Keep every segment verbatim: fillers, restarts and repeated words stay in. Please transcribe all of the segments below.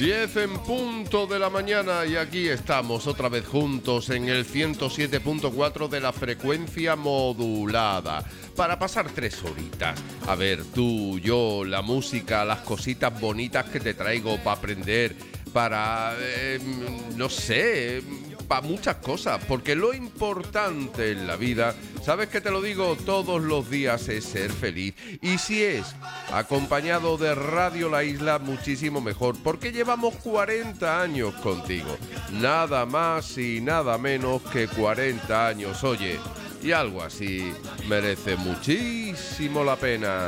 diez en punto de la mañana y aquí estamos otra vez juntos en el ciento siete punto cuatro de la frecuencia modulada para pasar tres horitas. A ver, tú, yo, la música, las cositas bonitas que te traigo para aprender, para, eh, no sé, para muchas cosas, porque lo importante en la vida, sabes que te lo digo todos los días, es ser feliz. Y si es acompañado de Radio La Isla, muchísimo mejor, porque llevamos cuarenta años contigo. Nada más y nada menos que cuarenta años, oye, y algo así merece muchísimo la pena.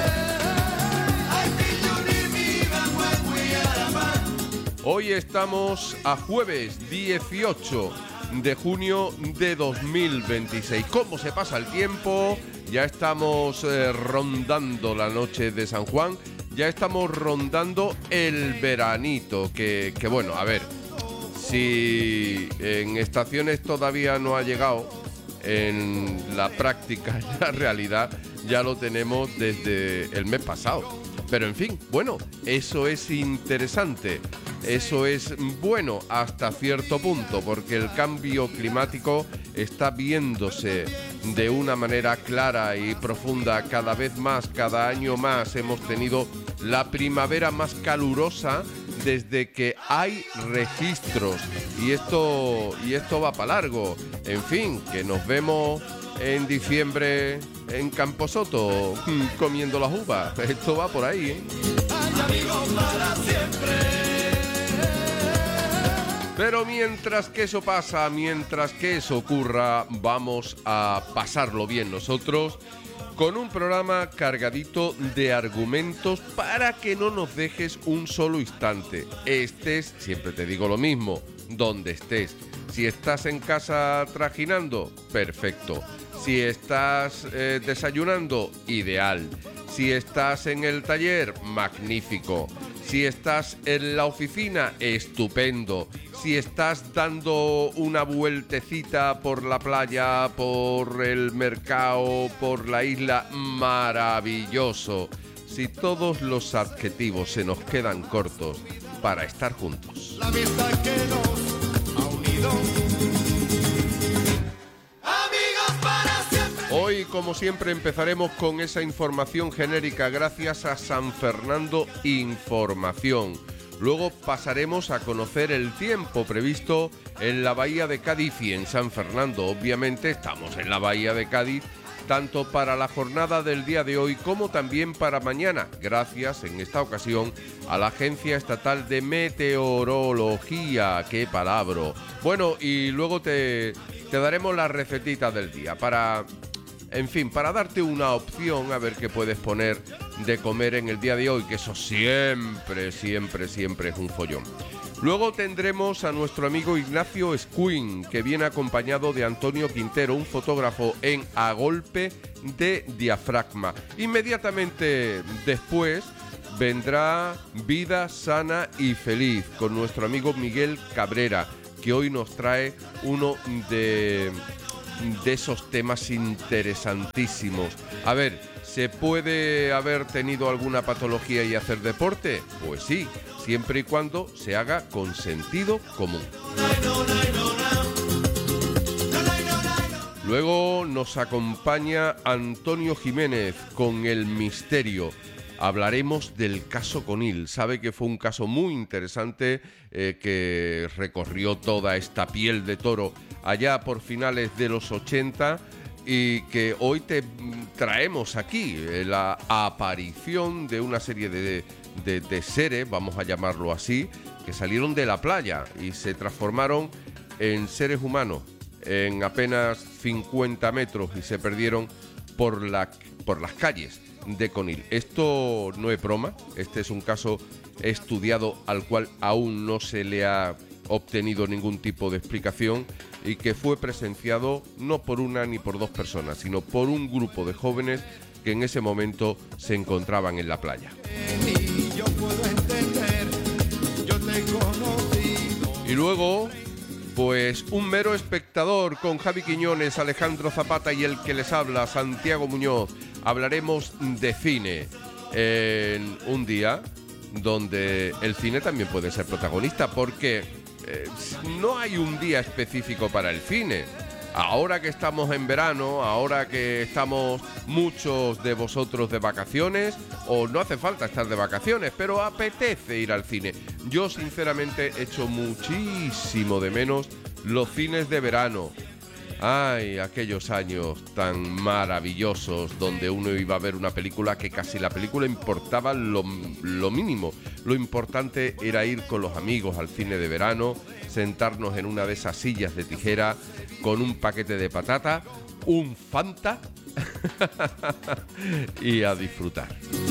Hoy estamos a jueves dieciocho de junio de dos mil veintiséis. ¿Cómo se pasa el tiempo? Ya estamos eh, rondando la noche de San Juan. Ya estamos rondando el veranito. Que, que bueno, a ver, si en estaciones todavía no ha llegado, en la práctica, en la realidad, ya lo tenemos desde el mes pasado. Pero en fin, bueno, eso es interesante. Eso es bueno hasta cierto punto, porque el cambio climático está viéndose de una manera clara y profunda cada vez más, cada año más. Hemos tenido la primavera más calurosa desde que hay registros, y esto, y esto va para largo. En fin, que nos vemos en diciembre en Camposoto comiendo las uvas. Esto va por ahí, ¿eh? Amigos para siempre. Pero mientras que eso pasa, mientras que eso ocurra, vamos a pasarlo bien nosotros con un programa cargadito de argumentos para que no nos dejes un solo instante. Estés, siempre te digo lo mismo, donde estés. Si estás en casa trajinando, perfecto. Si estás eh, desayunando, ideal. Si estás en el taller, magnífico. Si estás en la oficina, estupendo. Si estás dando una vueltecita por la playa, por el mercado, por la isla, maravilloso. Si todos los adjetivos se nos quedan cortos para estar juntos. La amistad que nos ha unido. Hoy, como siempre, empezaremos con esa información genérica gracias a San Fernando Información. Luego pasaremos a conocer el tiempo previsto en la Bahía de Cádiz y en San Fernando. Obviamente estamos en la Bahía de Cádiz tanto para la jornada del día de hoy como también para mañana, gracias en esta ocasión a la Agencia Estatal de Meteorología. ¡Qué palabra! Bueno, y luego te, te daremos la recetita del día para... En fin, para darte una opción a ver qué puedes poner de comer en el día de hoy, que eso siempre, siempre, siempre es un follón. Luego tendremos a nuestro amigo Ignacio Escuin, que viene acompañado de Antonio Quintero, un fotógrafo en A Golpe de Diafragma. Inmediatamente después vendrá Vida Sana y Feliz con nuestro amigo Miguel Cabrera, que hoy nos trae uno de... de esos temas interesantísimos. A ver, ¿se puede haber tenido alguna patología y hacer deporte? Pues sí, siempre y cuando se haga con sentido común. Luego nos acompaña Antonio Jiménez con El Misterio. Hablaremos del caso Conil. Sabe que fue un caso muy interesante eh, que recorrió toda esta piel de toro allá por finales de los ochenta y que hoy te traemos aquí eh, la aparición de una serie de, de, de seres, vamos a llamarlo así, que salieron de la playa y se transformaron en seres humanos en apenas cincuenta metros y se perdieron por, la, por las calles de Conil. Esto no es broma, este es un caso estudiado al cual aún no se le ha obtenido ningún tipo de explicación y que fue presenciado no por una ni por dos personas, sino por un grupo de jóvenes que en ese momento se encontraban en la playa. Y luego, pues un mero espectador con Javi Quiñones, Alejandro Zapata y el que les habla, Santiago Muñoz. Hablaremos de cine en un día donde el cine también puede ser protagonista, porque eh, no hay un día específico para el cine. Ahora que estamos en verano, ahora que estamos muchos de vosotros de vacaciones, o no hace falta estar de vacaciones, pero apetece ir al cine. Yo sinceramente echo muchísimo de menos los cines de verano. Ay, aquellos años tan maravillosos donde uno iba a ver una película que casi la película importaba lo, lo mínimo. Lo importante era ir con los amigos al cine de verano, sentarnos en una de esas sillas de tijera con un paquete de patata, un Fanta y a disfrutar.